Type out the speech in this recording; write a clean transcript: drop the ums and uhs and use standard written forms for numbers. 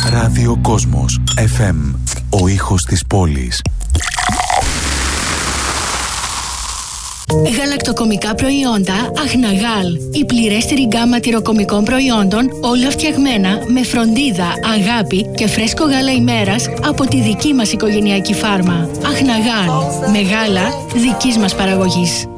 Ράδιο Κόσμος FM. Ο ήχος της πόλης. Γαλακτοκομικά προϊόντα Αχναγάλ. Η πληρέστερη γκάμα τυροκομικών προϊόντων, όλα φτιαγμένα με φροντίδα, αγάπη και φρέσκο γάλα ημέρας από τη δική μας οικογενειακή φάρμα. Αχναγάλ. Με γάλα δικής μας παραγωγής.